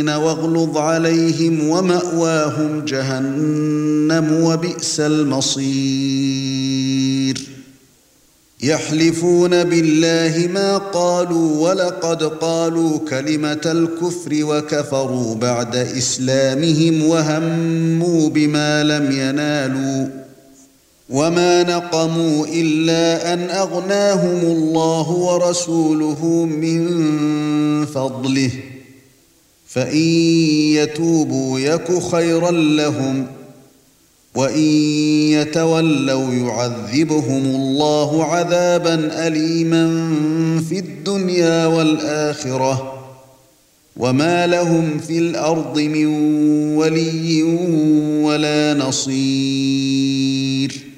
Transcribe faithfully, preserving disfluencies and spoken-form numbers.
واغلظ عليهم ومأواهم جهنم وبئس المصير يحلفون بالله ما قالوا ولقد قالوا كلمة الكفر وكفروا بعد إسلامهم وهموا بما لم ينالوا وما نقموا إلا أن أغناهم الله ورسوله من فضله فإن يتوبوا يك خيرا لهم وإن يتولوا يعذبهم الله عذابا أليما في الدنيا والآخرة وما لهم في الأرض من ولي ولا نصير